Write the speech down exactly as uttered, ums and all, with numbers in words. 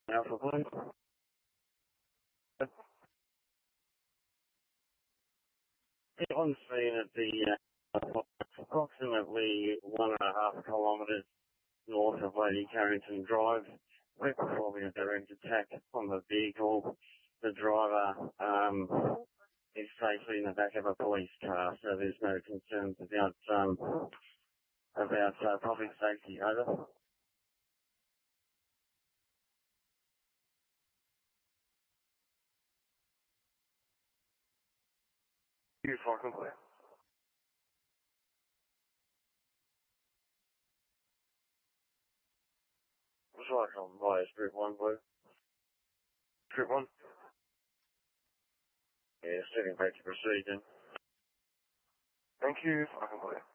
Alpha Blue. It on scene at the uh, approximately one and a half kilometres north of Lady Carrington Drive. Right before we had direct attack on the vehicle, the driver um, is safely in the back of a police car, so there's no concerns about um, about uh, public safety. Over. You fucking clear. Looks like I'm by Strip one, Blue. Strip one? Yeah, setting back to proceed then. Thank you, fucking clear.